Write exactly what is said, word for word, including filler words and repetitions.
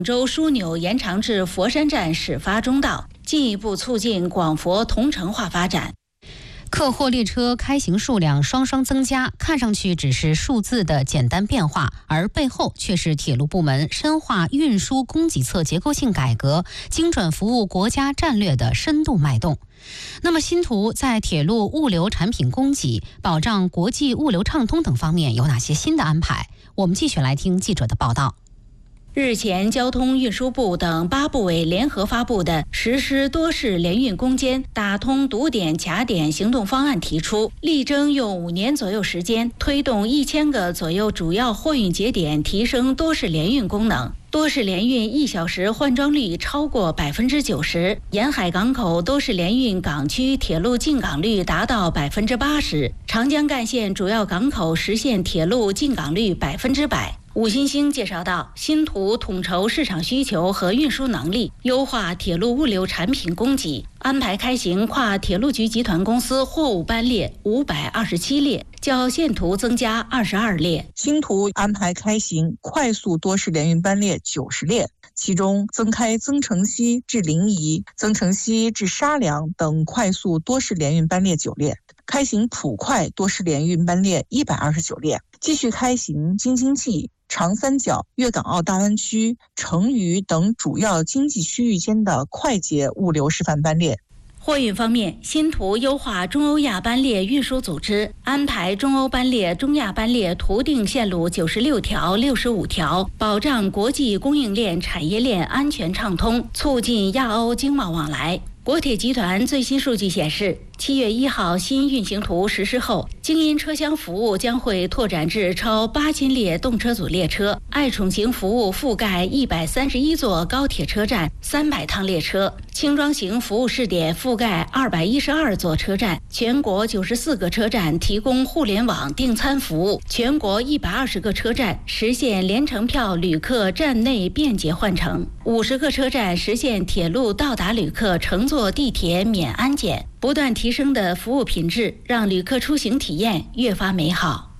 州枢纽延长至佛山站始发中道，进一步促进广佛同城化发展。 客货列车开行数量双双增加，看上去只是数字的简单变化，而背后却是铁路部门深化运输供给侧结构性改革、精准服务国家战略的深度脉动。那么新图在铁路物流产品供给、保障国际物流畅通等方面有哪些新的安排？我们继续来听记者的报道。 日前，交通运输部等八部委联合发布的实施多式联运攻坚、打通堵点卡点行动方案提出，力争用五年左右时间，推动一千个左右主要货运节点提升多式联运功能。多式联运一小时换装率超过百分之九十，沿海港口多式联运港区铁路进港率达到百分之八十，长江干线主要港口实现铁路进港率百分之百。武新星介绍到，新图统筹市场需求和运输能力，优化铁路物流产品供给，安排开行跨铁路局集团公司货物班列五百二十七列，较现图增加二十二列。 新图安排开行快速多式联运班列九十列，其中增开增城西至临沂、增城西至沙梁等快速多式联运班列九列，开行普快多式联运班列一百二十九列，继续开行京津冀、长三角、粤港澳大湾区、成渝等主要经济区域间的快捷物流示范班列。 货运方面，新图优化中欧亚班列运输组织，安排中欧班列、中亚班列图定线路九十六条、六十五条，保障国际供应链、产业链安全畅通，促进亚欧经贸往来。国铁集团最新数据显示，七月一号新运行图实施后，京音车厢服务将会拓展至超八千列动车组列车，爱宠型服务覆盖一百三十一座高铁车站、三百趟列车，轻装型服务试点覆盖二百一十二座车站，全国九十四个车站提供互联网订餐服务，全国一百二十个车站实现联程票旅客站内便捷换乘，五十个车站实现铁路到达旅客乘坐地铁免安检。不断提升的服务品质，让旅客出行体验越发美好。